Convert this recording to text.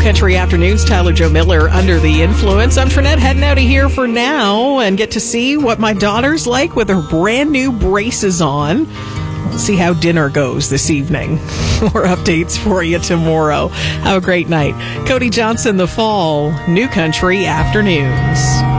Country Afternoons, Tyler Joe Miller, Under the Influence. I'm Trinette, heading out of here for now and get to see what my daughter's like with her brand new braces on. We'll see how dinner goes this evening. More updates for you tomorrow. Have a great night. Cody Johnson, The Fall, New Country Afternoons.